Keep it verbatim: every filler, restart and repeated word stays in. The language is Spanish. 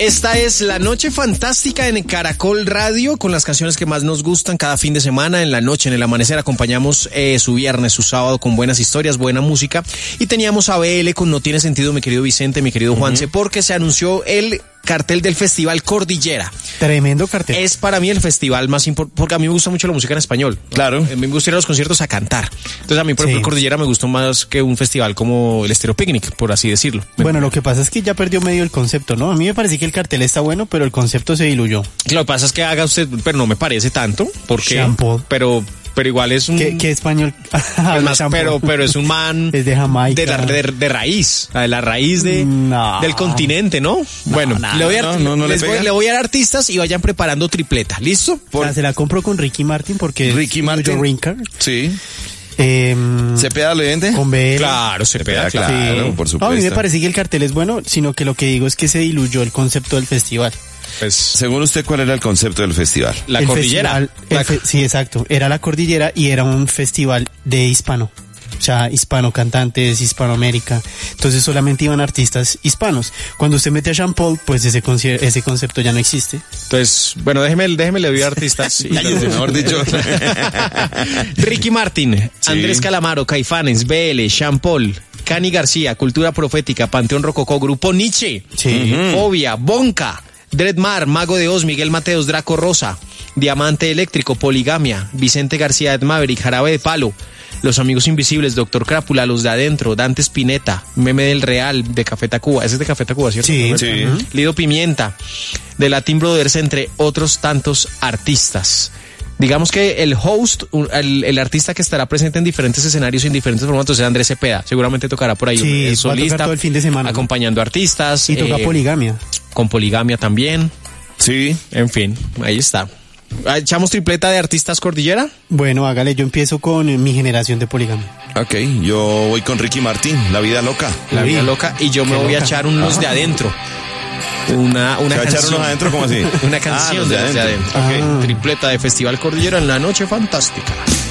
Esta es la Noche Fantástica en Caracol Radio, con las canciones que más nos gustan cada fin de semana. En la noche, en el amanecer, acompañamos eh, su viernes, su sábado con buenas historias, buena música. Y teníamos a B L con No Tiene Sentido, mi querido Vicente, mi querido Juanse, uh-huh. porque se anunció el cartel del Festival Cordillera. Tremendo cartel. Es para mí el festival más importante, porque a mí me gusta mucho la música en español. Claro. A mí me gusta ir a los conciertos a cantar. Entonces a mí, por sí. ejemplo, Cordillera me gustó más que un festival como el Estéreo Picnic, por así decirlo. Bueno, lo que pasa es que ya perdió medio el concepto, ¿no? A mí me parece que el cartel está bueno, pero el concepto se diluyó. Lo que pasa es que haga usted, pero no me parece tanto, porque... Shampoo. Pero... Pero igual es un... ¿Qué, qué español? Es más, pero, pero es un man... Es de Jamaica. De, la, de, de raíz. De la raíz de, no. del continente, ¿no? no bueno, no, le, voy a, no, no, no les le, voy, le voy a dar artistas y vayan preparando tripleta. ¿Listo? Por... O sea, se la compro con Ricky Martin porque... Ricky Martin. Rinker. Sí. Eh, ¿Cepeda le vende? Con B L. Claro, Cepeda, claro, claro sí. por supuesto. No, a mí me parece que el cartel es bueno, sino que lo que digo es que se diluyó el concepto del festival. Pues, según usted, ¿cuál era el concepto del festival? La el cordillera. Festival, el fe, sí, exacto. Era la cordillera y era un festival de hispano. O sea, hispano cantantes, Hispanoamérica. Entonces solamente iban artistas hispanos. Cuando usted mete a Sean Paul, pues ese, ese concepto ya no existe. Entonces, bueno, déjeme, déjeme le doy artistas. Y mejor dicho. Ricky Martin, sí. Andrés Calamaro, Caifanes, B L, Sean Paul, Cani García, Cultura Profética, Panteón Rococó, Grupo Nietzsche, sí. uh-huh. Fobia, Bonca, Dreadmar, Mago de Oz, Miguel Mateos, Draco Rosa, Diamante Eléctrico, Poligamia, Vicente García Ed Maverick, Jarabe de Palo, Los Amigos Invisibles, Doctor Crápula, Los de Adentro, Dante Spinetta, Meme del Real, de Café Tacuba, ese es de Café Tacuba, ¿cierto? Sí, sí. Uh-huh. Lido Pimienta, de Latin Brothers, entre otros tantos artistas. Digamos que el host, el, el artista que estará presente en diferentes escenarios y en diferentes formatos es Andrés Cepeda. Seguramente tocará por ahí sí, el solista, todo el fin de semana, acompañando ¿no? artistas. Y toca eh, Poligamia. Con Poligamia también. Sí. En fin, ahí está. ¿Echamos tripleta de artistas Cordillera? Bueno, hágale, yo empiezo con mi generación de Poligamia. Ok, yo voy con Ricky Martin, La Vida Loca. La Vida Loca, y yo me voy loca. a echar unos Ajá. de adentro. Una, una ¿Se va a echar unos adentro? ¿Cómo así? Una canción ah, de, de adentro. adentro. Okay. Ah. Tripleta de Festival Cordillera en la Noche Fantástica.